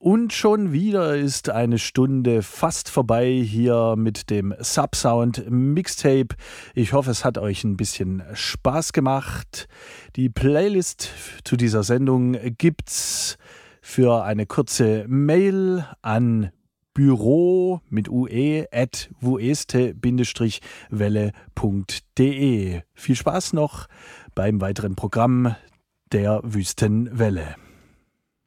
Und schon wieder ist eine Stunde fast vorbei hier mit dem Subsound Mixtape. Ich hoffe, es hat euch ein bisschen Spaß gemacht. Die Playlist zu dieser Sendung gibt's für eine kurze Mail an büro mit ue at vueste-welle.de. Viel Spaß noch beim weiteren Programm der Wüstenwelle.